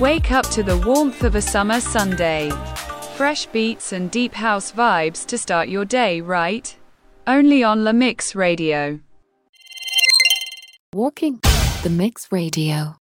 Wake up to the warmth of a summer Sunday. Fresh beats and deep house vibes to start your day right. Only on La Mix Radio. Walking the Mix Radio.